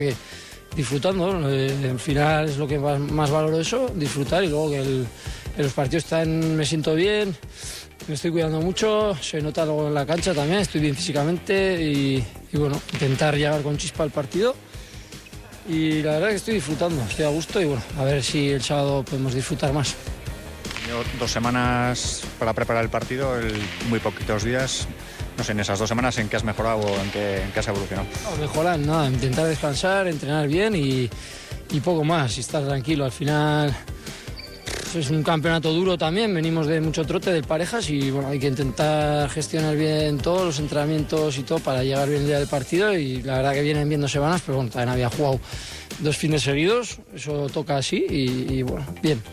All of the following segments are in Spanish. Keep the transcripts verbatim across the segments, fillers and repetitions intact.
disfrutando, ¿no? Eh, al final es lo que más, más valoro eso, disfrutar, y luego que el, en los partidos están, me siento bien, me estoy cuidando mucho, se nota luego en la cancha también, estoy bien físicamente y, y bueno, intentar llegar con chispa al partido. Y la verdad que estoy disfrutando, estoy a gusto y bueno, a ver si el sábado podemos disfrutar más. Yo, dos semanas para preparar el partido, el, muy poquitos días. No sé, en esas dos semanas, ¿en qué has mejorado o en qué, en qué has evolucionado? No, mejorar, nada, intentar descansar, entrenar bien y, y poco más, y estar tranquilo. Al final es un campeonato duro también, venimos de mucho trote de parejas y bueno, hay que intentar gestionar bien todos los entrenamientos y todo para llegar bien el día del partido, y la verdad que vienen bien dos semanas, pero bueno, también había jugado dos fines seguidos, eso toca así y, y bueno, bien.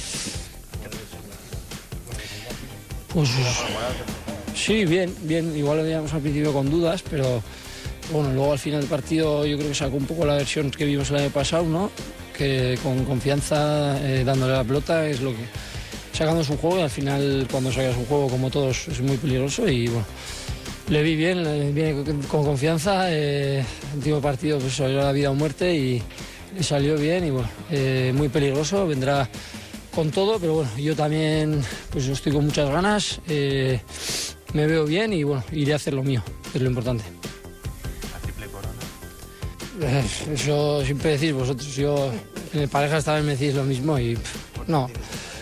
Pues sí, bien, bien, igual lo veíamos al principio con dudas, pero bueno, luego al final del partido yo creo que sacó un poco la versión que vimos el año pasado, ¿no? Que con confianza, eh, dándole la pelota, es lo que sacando su juego, y al final cuando sacas un juego como todos es muy peligroso y bueno, le vi bien, le viene con confianza, eh, el último partido pues era la vida o muerte y le salió bien y bueno, eh, muy peligroso, vendrá con todo, pero bueno, yo también pues estoy con muchas ganas, eh, me veo bien y bueno, iré a hacer lo mío, es lo importante. ¿La triple corona? Eh, eso siempre decís vosotros, yo en el parejas también me decís lo mismo y pff, no,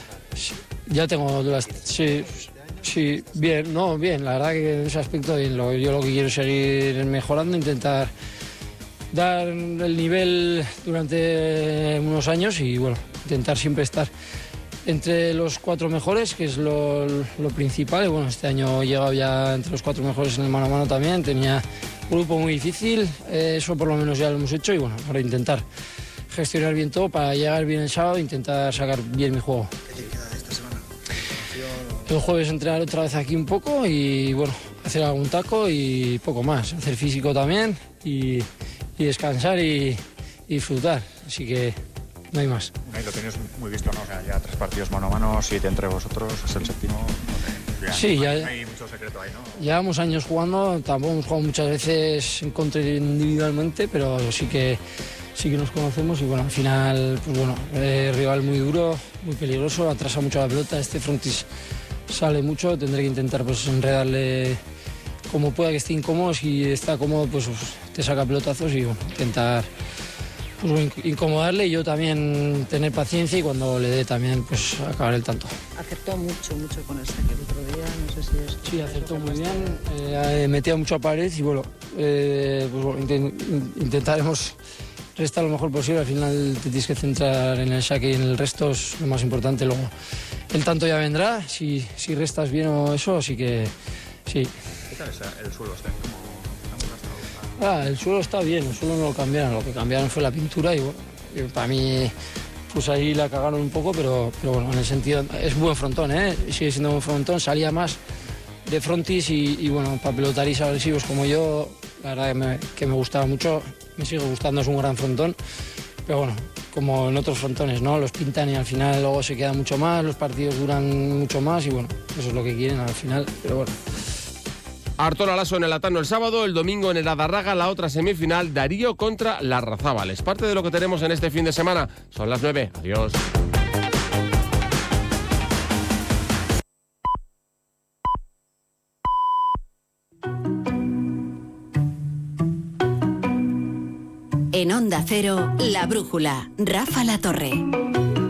ya tengo dudas, sí, sí, bien, no, bien, la verdad que en ese aspecto bien, lo, yo lo que quiero es seguir mejorando, intentar dar el nivel durante unos años y bueno, intentar siempre estar entre los cuatro mejores, que es lo, lo principal. Y bueno, este año he llegado ya entre los cuatro mejores en el mano a mano también, tenía un grupo muy difícil, eh, eso por lo menos ya lo hemos hecho y bueno, ahora intentar gestionar bien todo para llegar bien el sábado e intentar sacar bien mi juego. ¿Qué te queda de esta semana? El jueves entrenar otra vez aquí un poco y bueno, hacer algún taco y poco más, hacer físico también y, y descansar y, y disfrutar, así que no hay más. Ahí lo tenéis muy visto, ¿no? O sea, ya tres partidos mano a mano, siete entre vosotros, es el séptimo. Ya, sí, no, ya. No hay mucho secreto ahí, ¿no? Llevamos años jugando, tampoco hemos jugado muchas veces en contra individualmente, pero sí que sí que nos conocemos y bueno, al final, pues bueno, eh, rival muy duro, muy peligroso, atrasa mucho la pelota, este frontis sale mucho, tendré que intentar pues enredarle como pueda, que esté incómodo, si está cómodo pues, pues te saca pelotazos y bueno, intentar pues incomodarle y yo también tener paciencia y cuando le dé también pues acabar el tanto. Acertó mucho, mucho con el saque el otro día, no sé si es... Sí, acertó muy bien, eh, metía mucho a pared y bueno, eh, pues bueno intent, intentaremos restar lo mejor posible, al final te tienes que centrar en el saque y en el resto es lo más importante, luego el tanto ya vendrá, si, si restas bien o eso, así que sí. ¿Qué tal es el suelo? ¿Está como... Ah, el suelo está bien, el suelo no lo cambiaron, lo que cambiaron fue la pintura y bueno, para mí pues ahí la cagaron un poco, pero, pero bueno, en el sentido, es buen frontón, ¿eh? Sigue siendo buen frontón, salía más de frontis y, y bueno, para pelotaris agresivos como yo, la verdad que me, que me gustaba mucho, me sigue gustando, es un gran frontón, pero bueno, como en otros frontones, ¿no? Los pintan y al final luego se queda mucho más, los partidos duran mucho más y bueno, eso es lo que quieren al final, pero bueno. Arturo Alaso en el Atano el sábado, el domingo en el Adarraga, la otra semifinal, Darío contra Larrazábal. Es parte de lo que tenemos en este fin de semana. Son las nueve. Adiós. En Onda Cero, La Brújula, Rafa La Torre.